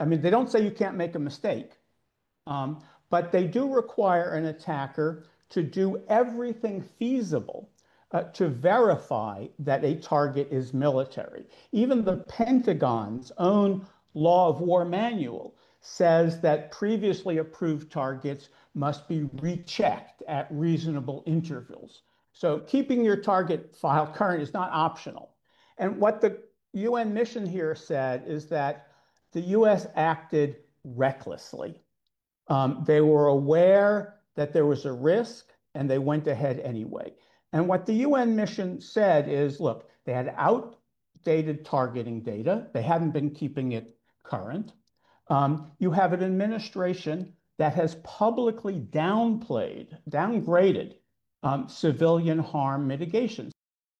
mean, they don't say you can't make a mistake, but they do require an attacker to do everything feasible to verify that a target is military. Even the Pentagon's own law of war manual says that previously approved targets must be rechecked at reasonable intervals. So keeping your target file current is not optional. And what the UN mission here said is that the US acted recklessly. They were aware that there was a risk and they went ahead anyway. And what the UN mission said is, look, they had outdated targeting data. They hadn't been keeping it current. You have an administration that has publicly downgraded civilian harm mitigation.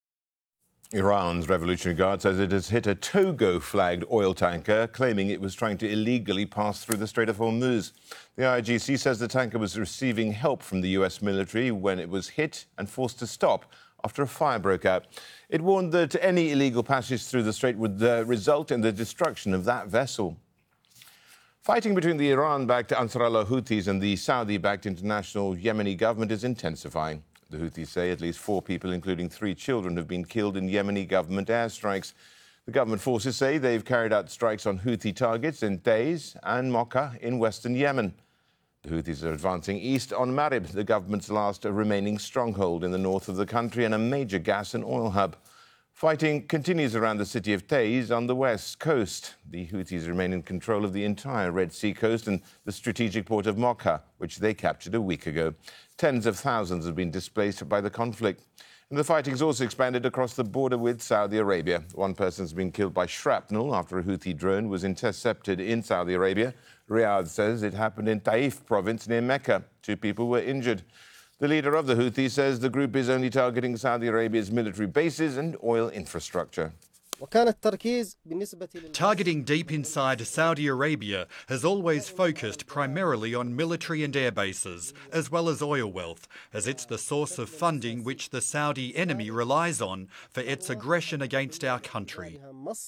Iran's Revolutionary Guard says it has hit a Togo-flagged oil tanker, claiming it was trying to illegally pass through the Strait of Hormuz. The IRGC says the tanker was receiving help from the US military when it was hit and forced to stop after a fire broke out. It warned that any illegal passage through the strait would result in the destruction of that vessel. Fighting between the Iran-backed Ansar Allah Houthis and the Saudi-backed international Yemeni government is intensifying. The Houthis say at least 4 people, including 3 children, have been killed in Yemeni government airstrikes. The government forces say they've carried out strikes on Houthi targets in Taiz and Mocha in western Yemen. The Houthis are advancing east on Marib, the government's last remaining stronghold in the north of the country and a major gas and oil hub. Fighting continues around the city of Taiz on the west coast. The Houthis remain in control of the entire Red Sea coast and the strategic port of Mocha, which they captured a week ago. Tens of thousands have been displaced by the conflict. And the fighting's also expanded across the border with Saudi Arabia. 1 person's been killed by shrapnel after a Houthi drone was intercepted in Saudi Arabia. Riyadh says it happened in Taif province near Mecca. 2 people were injured. The leader of the Houthis says the group is only targeting Saudi Arabia's military bases and oil infrastructure. Targeting deep inside Saudi Arabia has always focused primarily on military and air bases, as well as oil wealth, as it's the source of funding which the Saudi enemy relies on for its aggression against our country.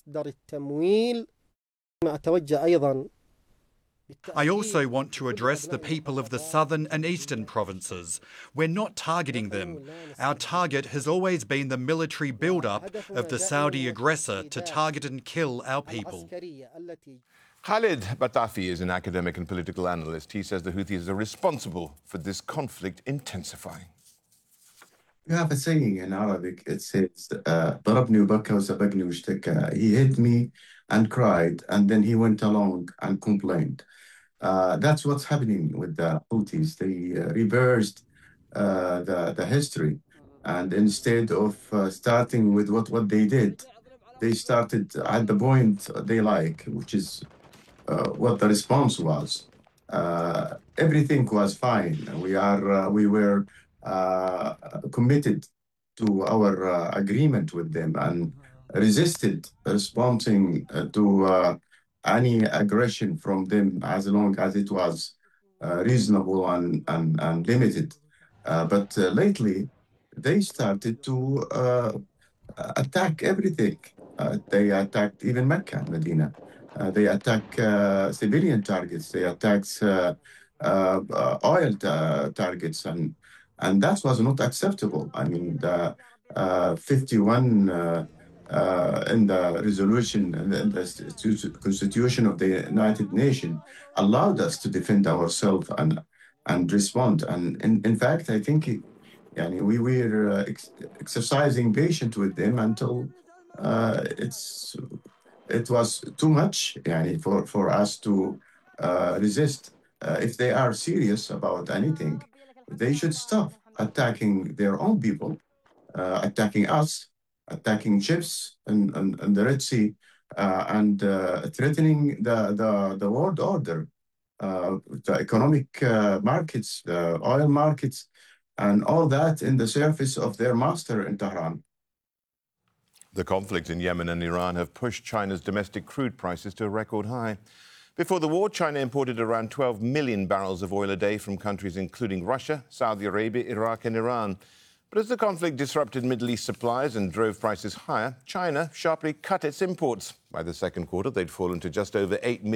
I also want to address the people of the southern and eastern provinces. We're not targeting them. Our target has always been the military build-up of the Saudi aggressor to target and kill our people. Khalid Batafi is an academic and political analyst. He says the Houthis are responsible for this conflict intensifying. You have a saying in Arabic, it says, ضربني وبكى وسبقني واشتكى. He hit me and cried, and then he went along and complained. That's what's happening with the Houthis. They reversed the history, and instead of starting with what they did, they started at the point they like, which is what the response was. Everything was fine. We were committed to our agreement with them and resisted responding to any aggression from them as long as it was reasonable and limited. But lately, they started to attack everything. They attacked even Mecca, Medina. They attack civilian targets. They attacked oil targets, and that was not acceptable. I mean, the 51 in the resolution and the Constitution of the United Nations allowed us to defend ourselves and respond. And in fact, I think we were exercising patience with them until it was too much for us to resist. If they are serious about anything, they should stop attacking their own people, attacking us, attacking ships in the Red Sea, and threatening the world order, the economic markets, the oil markets, and all that in the service of their master in Tehran. The conflict in Yemen and Iran have pushed China's domestic crude prices to a record high. Before the war, China imported around 12 million barrels of oil a day from countries including Russia, Saudi Arabia, Iraq and Iran. But as the conflict disrupted Middle East supplies and drove prices higher, China sharply cut its imports. By the second quarter, they'd fallen to just over 8 million.